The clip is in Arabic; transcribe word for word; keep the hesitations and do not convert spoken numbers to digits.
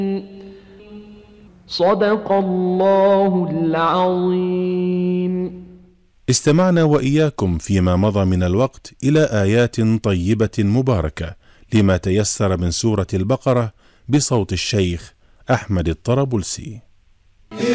صدق الله العظيم. استمعنا وإياكم فيما مضى من الوقت إلى آيات طيبة مباركة لما تيسر من سورة البقرة بصوت الشيخ أحمد الطرابلسي.